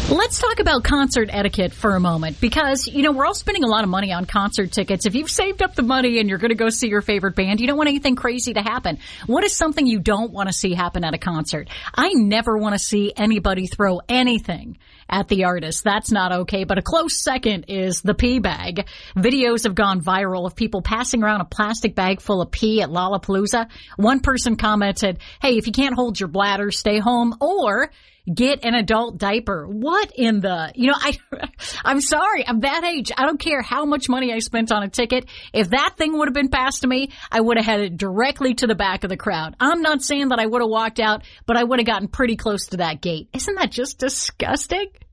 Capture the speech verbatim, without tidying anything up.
Let's talk about concert etiquette for a moment because, you know, we're all spending a lot of money on concert tickets. If you've saved up the money and you're going to go see your favorite band, you don't want anything crazy to happen. What is something you don't want to see happen at a concert? I never want to see anybody throw anything at the artist. That's not okay. But a close second is the pee bag. Videos have gone viral of people passing around a plastic bag full of pee at Lollapalooza. One person commented, hey, if you can't hold your bladder, stay home, or get an adult diaper. What in the, you know, I, I'm sorry, I'm that age. I don't care how much money I spent on a ticket. If that thing would have been passed to me, I would have headed directly to the back of the crowd. I'm not saying that I would have walked out, but I would have gotten pretty close to that gate. Isn't that just disgusting?